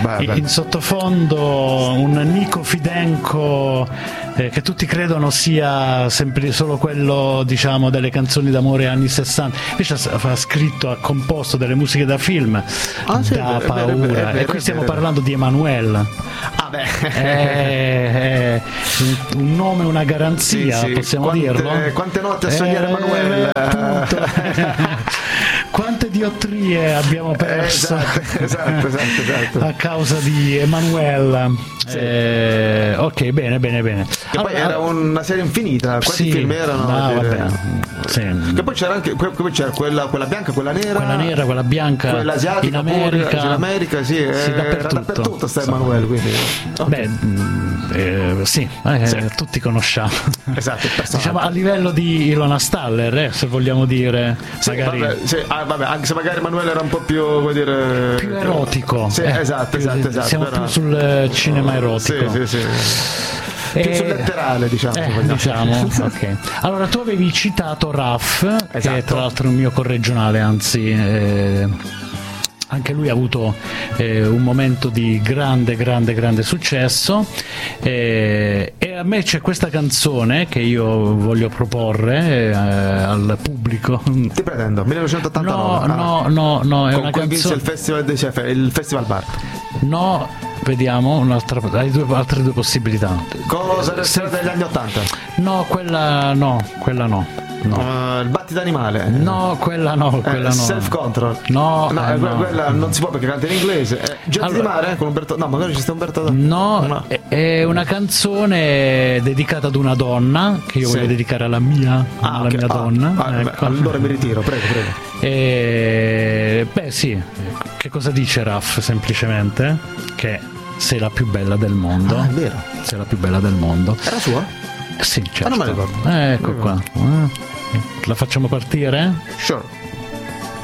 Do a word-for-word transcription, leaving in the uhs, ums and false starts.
in, in sottofondo un Nico Fidenco eh, che tutti credono sia sempre solo quello, diciamo, delle canzoni d'amore anni sessanta, invece ha scritto, ha composto delle musiche da film, ah, sì, da è paura, vero, è vero, e qui è stiamo vero. parlando di Emanuele. Ah beh, è, è un nome, una garanzia, sì, sì. possiamo quante, dirlo. Quante notti a sognare eh, Emanuele. Quante diottrie abbiamo perso, esatto, esatto, esatto, esatto. a causa di Emanuele. Sì. Eh, ok, bene, bene, bene. Che poi era una serie infinita. Quanti sì, film erano? No, vabbè, sì. Che poi c'era anche poi c'era quella, quella bianca, quella nera, quella nera, quella bianca, quella asiatica, in America, pure, in America sì, sì, eh, dappertutto. era dappertutto sta Emanuele, quindi okay. Beh, eh, sì, eh, sì, tutti conosciamo. Esatto, diciamo a livello di Ilona Staller, eh, se vogliamo dire, sì, magari vabbè, sì, ah, vabbè, anche se magari Emanuele era un po' più, vuol dire, più erotico. Sì, eh, esatto, più, esatto, esatto. Siamo però... più sul cinema erotico. Sì, sì, sì. Più Eh, sul letterale, diciamo. eh, diciamo ok. Allora, tu avevi citato Raff, esatto, che è tra l'altro un mio corregionale, anzi eh, anche lui ha avuto eh, un momento di grande grande grande successo, eh, e a me c'è questa canzone che io voglio proporre eh, al pubblico. Ti pretendo, millenovecentottantanove. No, no, no, no, è con una cui vinse canzone, il festival, di, cioè, il festival Bar. no, vediamo un'altra, hai due, altre due possibilità. Cosa resta degli anni ottanta? No, quella no, quella no. No. Uh, il battito animale. No, quella no, quella eh, no. Self Control. No, no, eh, quella, no. quella non si può perché canta in inglese. Eh, Getti Allora, di mare con Umberto. No, magari ci sta Umberto. No, no. È, è una canzone dedicata ad una donna che io sì. voglio dedicare alla mia, ah, alla okay. mia ah, donna. Ah, ecco. Allora mi ritiro, prego, prego. E, beh, sì. Che cosa dice Raff? Semplicemente che sei la più bella del mondo. Ah, è vero. Sei la più bella del mondo. Era sua? Sì, certo. Ah, non me la ricordo. Ecco qua. La facciamo partire? Sure.